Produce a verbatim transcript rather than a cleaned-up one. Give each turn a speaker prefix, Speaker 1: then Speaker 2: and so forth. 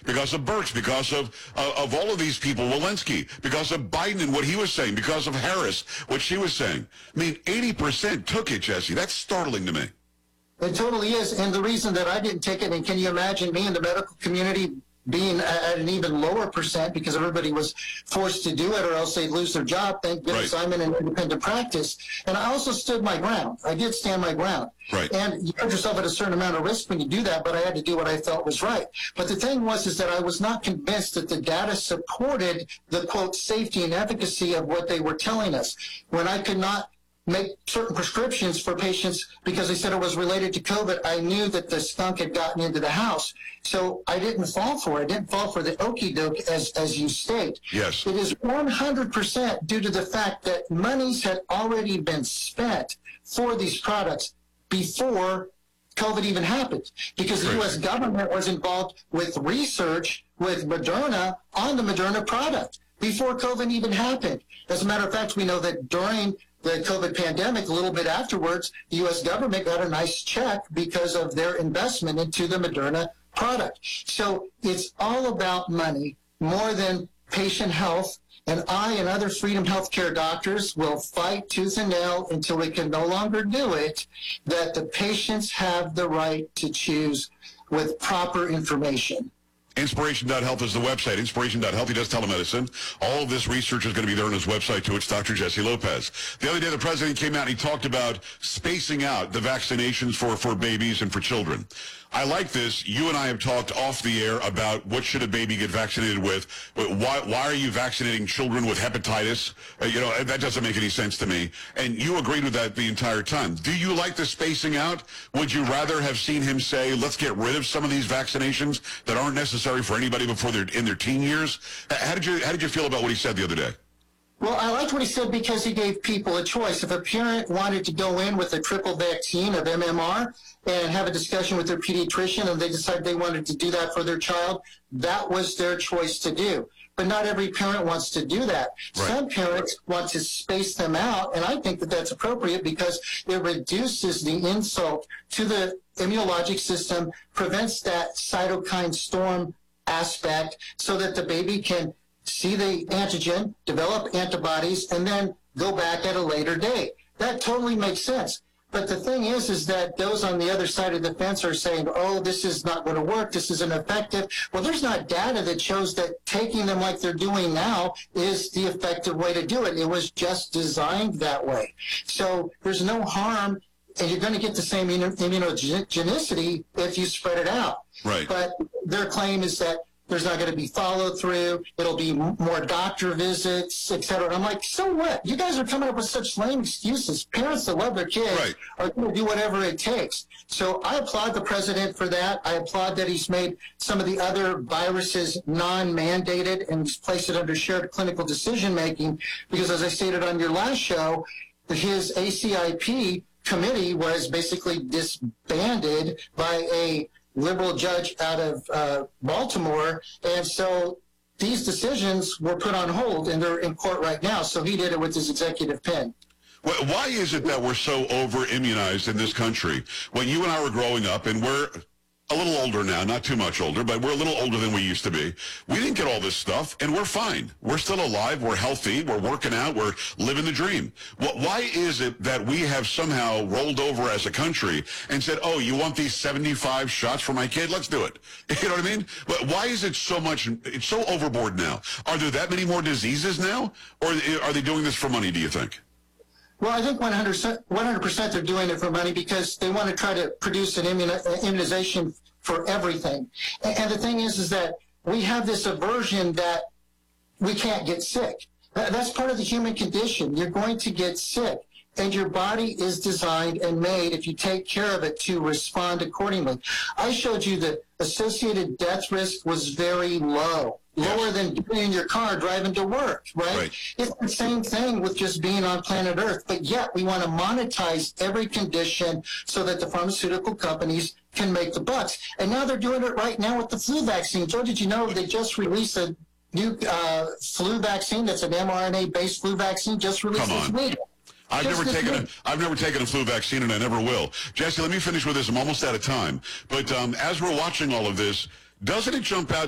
Speaker 1: because of Birx, because of uh, of all of these people, Walensky, because of Biden and what he was saying, because of Harris, what she was saying. I mean, eighty percent took it, Jesse. That's startling to me.
Speaker 2: It totally is. And the reason that I didn't take it, and can you imagine me in the medical community being at an even lower percent because everybody was forced to do it or else they'd lose their job. Thank goodness right. I'm in an independent practice. And I also stood my ground. I did stand my ground.
Speaker 1: Right.
Speaker 2: And you put yourself at a certain amount of risk when you do that, but I had to do what I felt was right. But the thing was is that I was not convinced that the data supported the, quote, safety and efficacy of what they were telling us. When I could not make certain prescriptions for patients because they said it was related to COVID, I knew that the skunk had gotten into the house. So I didn't fall for it. I didn't fall for the okie doke, as, as you state.
Speaker 1: Yes.
Speaker 2: It is one hundred percent due to the fact that monies had already been spent for these products before COVID even happened, because the U S government was involved with research with Moderna on the Moderna product before COVID even happened. As a matter of fact, we know that during the COVID pandemic, a little bit afterwards, the U S government got a nice check because of their investment into the Moderna product. So it's all about money more than patient health. And I and other Freedom Healthcare doctors will fight tooth and nail until we can no longer do it, that the patients have the right to choose with proper information.
Speaker 1: Inspiration dot health is the website. Inspiration dot health. He does telemedicine. All of this research is going to be there on his website, too. It's Doctor Jesse Lopez. The other day, the president came out and he talked about spacing out the vaccinations for, for babies and for children. I like this. You and I have talked off the air about what should a baby get vaccinated with. Why, why are you vaccinating children with hepatitis? Uh, you know, that doesn't make any sense to me. And you agreed with that the entire time. Do you like the spacing out? Would you rather have seen him say, let's get rid of some of these vaccinations that aren't necessary for anybody before they're in their teen years? How did you, how did you feel about what he said the other day?
Speaker 2: Well, I liked what he said because he gave people a choice. If a parent wanted to go in with a triple vaccine of M M R and have a discussion with their pediatrician and they decided they wanted to do that for their child, that was their choice to do. But not every parent wants to do that. Right. Some parents want to space them out, and I think that that's appropriate because it reduces the insult to the immunologic system, prevents that cytokine storm aspect so that the baby can see the antigen, develop antibodies, and then go back at a later date. That totally makes sense. But the thing is, is that those on the other side of the fence are saying, oh, this is not going to work, this isn't effective. Well, there's not data that shows that taking them like they're doing now is the effective way to do it. It was just designed that way. So there's no harm, and you're going to get the same immunogenicity if you spread it out.
Speaker 1: Right.
Speaker 2: But their claim is that there's not going to be follow-through. It'll be more doctor visits, et cetera. And I'm like, so what? You guys are coming up with such lame excuses. Parents that love their kids
Speaker 1: right.
Speaker 2: are going to do whatever it takes. So I applaud the president for that. I applaud that he's made some of the other viruses non-mandated and placed it under shared clinical decision-making because, as I stated on your last show, his A C I P committee was basically disbanded by a liberal judge out of uh, Baltimore, and so these decisions were put on hold, and they're in court right now, so he did it with his executive pen.
Speaker 1: Why is it that we're so over-immunized in this country? When you and I were growing up, and we're a little older now, not too much older, but we're a little older than we used to be. We didn't get all this stuff, and we're fine. We're still alive. We're healthy. We're working out. We're living the dream. Why is it that we have somehow rolled over as a country and said, oh, you want these seventy-five shots for my kid? Let's do it. You know what I mean? But why is it so much, it's so overboard now? Are there that many more diseases now, or are they doing this for money, do you think?
Speaker 2: Well, I think one hundred percent they're doing it for money because they want to try to produce an immunization for everything. And the thing is, is that we have this aversion that we can't get sick. That's part of the human condition. You're going to get sick. And your body is designed and made, if you take care of it, to respond accordingly. I showed you that associated death risk was very low. Lower than being in your car driving to work, right?
Speaker 1: right?
Speaker 2: It's the same thing with just being on planet Earth, but yet we want to monetize every condition so that the pharmaceutical companies can make the bucks. And now they're doing it right now with the flu vaccine. Joe, did you know they just released a new uh, flu vaccine that's an mRNA-based flu vaccine just released
Speaker 1: Come
Speaker 2: this
Speaker 1: on.
Speaker 2: week?
Speaker 1: I've
Speaker 2: Just
Speaker 1: never taken a,
Speaker 2: week.
Speaker 1: I've never taken a flu vaccine, and I never will. Jesse, let me finish with this. I'm almost out of time. But um, as we're watching all of this, doesn't it jump out